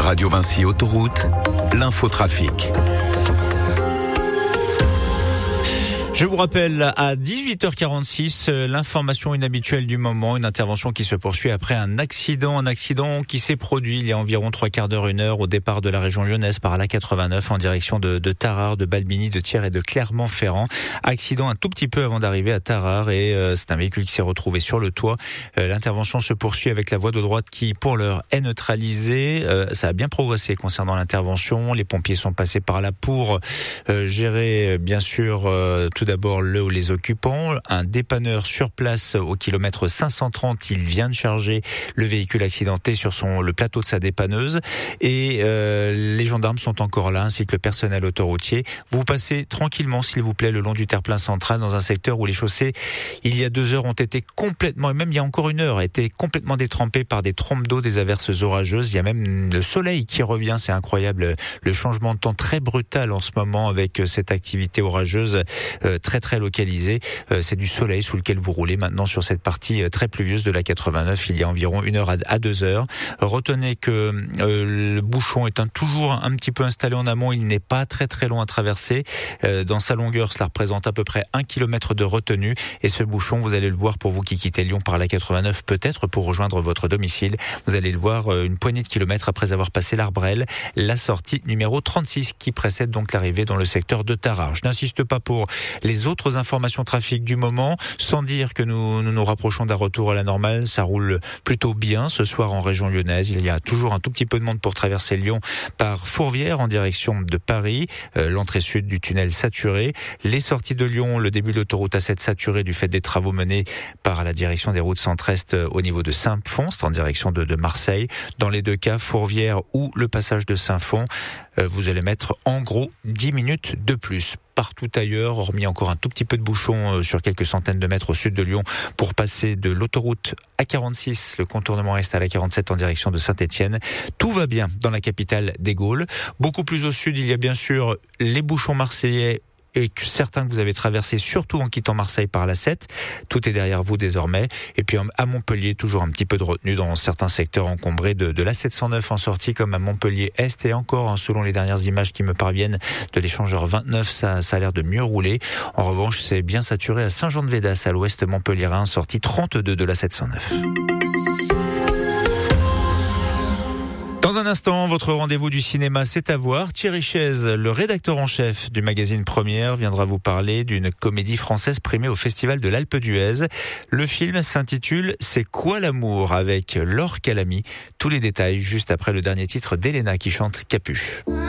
Radio Vinci Autoroute, l'infotrafic. Je vous rappelle à 18h46 l'information inhabituelle du moment, une intervention qui se poursuit après un accident qui s'est produit il y a environ 3/4 d'heure, 1 heure au départ de la région lyonnaise par l'A89 en direction de Tarare, de Balbigny, de Thiers et de Clermont-Ferrand. Accident un tout petit peu avant d'arriver à Tarare et c'est un véhicule qui s'est retrouvé sur le toit. L'intervention se poursuit avec la voie de droite qui pour l'heure est neutralisée. Ça a bien progressé concernant l'intervention. Les pompiers sont passés par là pour gérer bien sûr tout d'abord les occupants. Un dépanneur sur place au kilomètre 530, il vient de charger le véhicule accidenté sur le plateau de sa dépanneuse et les gendarmes sont encore là ainsi que le personnel autoroutier. Vous passez tranquillement s'il vous plaît le long du terre-plein central dans un secteur où les chaussées il y a 2 heures ont été complètement, et même il y a encore 1 heure, été complètement détrempées par des trompes d'eau, des averses orageuses. Il y a même le soleil qui revient, c'est incroyable le changement de temps très brutal en ce moment avec cette activité orageuse très localisée. C'est du soleil sous lequel vous roulez maintenant sur cette partie très pluvieuse de la 89 il y a environ 1 heure à 2 heures. Retenez que le bouchon est toujours un petit peu installé en amont, il n'est pas très long à traverser. Dans sa longueur, cela représente à peu près 1 kilomètre de retenue et ce bouchon, vous allez le voir pour vous qui quittez Lyon par la 89, peut-être pour rejoindre votre domicile, vous allez le voir une poignée de kilomètres après avoir passé l'Arbrel, la sortie numéro 36 qui précède donc l'arrivée dans le secteur de Tarare. Je n'insiste pas pour les autres informations trafic du moment, sans dire que nous rapprochons d'un retour à la normale. Ça roule plutôt bien ce soir en région lyonnaise. Il y a toujours un tout petit peu de monde pour traverser Lyon par Fourvière en direction de Paris. L'entrée sud du tunnel saturée. Les sorties de Lyon, le début de l'autoroute A7 saturée du fait des travaux menés par la direction des routes centre-est au niveau de Saint-Fond, c'est en direction de Marseille. Dans les 2 cas, Fourvière ou le passage de Saint-Fond, vous allez mettre en gros 10 minutes de plus. Partout ailleurs, hormis encore un tout petit peu de bouchon sur quelques centaines de mètres au sud de Lyon pour passer de l'autoroute A46, le contournement est à la 47 en direction de Saint-Étienne. Tout va bien dans la capitale des Gaules. Beaucoup plus au sud, il y a bien sûr les bouchons marseillais et certains que vous avez traversés, surtout en quittant Marseille par la 7. Tout est derrière vous désormais. Et puis à Montpellier, toujours un petit peu de retenue dans certains secteurs encombrés de la 709 en sortie, comme à Montpellier-Est. Et encore, selon les dernières images qui me parviennent de l'échangeur 29, ça a l'air de mieux rouler. En revanche, c'est bien saturé à Saint-Jean-de-Védas, à l'ouest montpelliérain, sortie 32 de la 709. Dans un instant, votre rendez-vous du cinéma, c'est à voir. Thierry Chaise, le rédacteur en chef du magazine Première, viendra vous parler d'une comédie française primée au Festival de l'Alpe d'Huez. Le film s'intitule « C'est quoi l'amour ?» avec Laure Calamy. Tous les détails juste après le dernier titre d'Elena qui chante Capuche.